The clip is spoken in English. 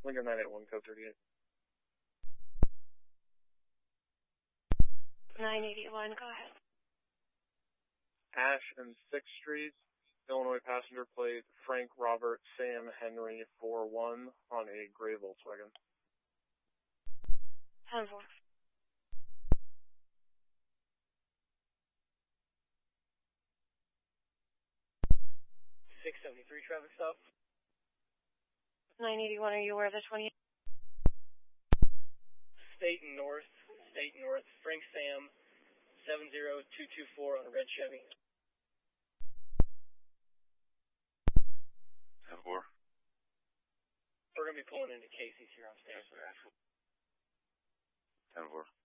Lincoln 981, code 38. 981, go ahead. Ash and 6th Street, Illinois passenger plate Frank Robert Sam Henry 41 on a gray Volkswagen. 10-4. 673 traffic stop. 981, are you aware of the 20? State North, Frank Sam, 70224 on a red Chevy. 10-4. We're going to be pulling into Casey's here on stage. 10-4.